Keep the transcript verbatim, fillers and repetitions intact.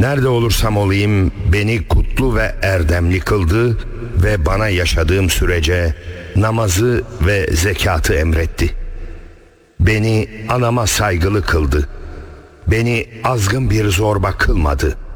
Nerede olursam olayım beni kutlu ve erdemli kıldı ve bana yaşadığım sürece namazı ve zekatı emretti. Beni anama saygılı kıldı. Beni azgın bir zorba kılmadı.